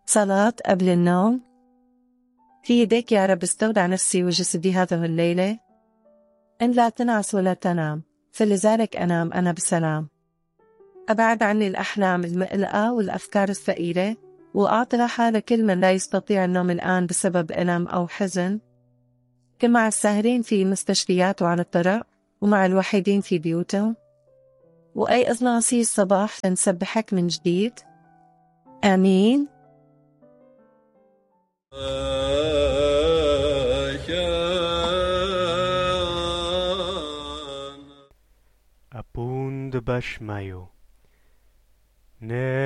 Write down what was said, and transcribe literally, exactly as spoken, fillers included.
صلاة قبل النوم. في يديك يا رب استودع نفسي وجسدي هذه الليلة، إن لا تنعس ولا تنام، فلذلك أنام أنا بسلام. أبعد عني الأحلام المقلقة والأفكار الثقيلة، وأعطي راحة لكل من لا يستطيع النوم الآن بسبب ألم أو حزن. كن مع الساهرين في مستشفيات وعلى الطرق، ومع الوحيدين في بيوتهم، وأيقظنا عصي الصباح لنسبحك من جديد. آمين. Apun de Bashmayo. Ne